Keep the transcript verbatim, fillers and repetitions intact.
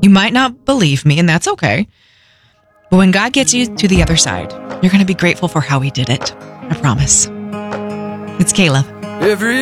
You might not believe me, and that's okay. But when God gets you to the other side, you're going to be grateful for how he did it. I promise. It's Caleb. Every